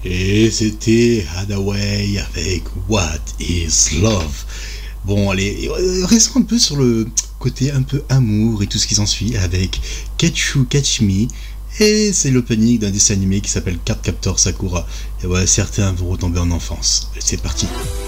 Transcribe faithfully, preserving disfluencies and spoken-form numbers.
Et c'était Hadaway avec What is Love. Bon, allez, restons un peu sur le côté un peu amour et tout ce qui s'ensuit avec Catch You Catch Me. Et c'est l'opening d'un dessin animé qui s'appelle Cardcaptor Sakura. Et voilà, certains vont retomber en enfance. C'est parti.